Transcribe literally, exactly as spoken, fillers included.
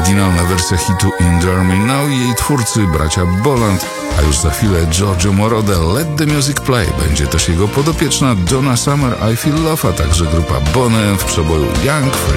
oryginalna wersja hitu In The Army Now i jej twórcy, bracia Boland, a już za chwilę Giorgio Moroder, Let The Music Play. Będzie też jego podopieczna Donna Summer, I Feel Love, a także grupa Bonham w przeboju Young Free.